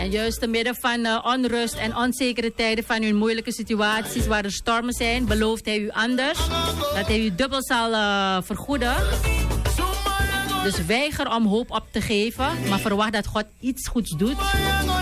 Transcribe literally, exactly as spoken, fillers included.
juist te midden van uh, onrust en onzekere tijden van uw moeilijke situaties waar er stormen zijn, belooft hij u anders. Dat hij u dubbel zal uh, vergoeden. Dus weiger om hoop op te geven, maar verwacht dat God iets goeds doet.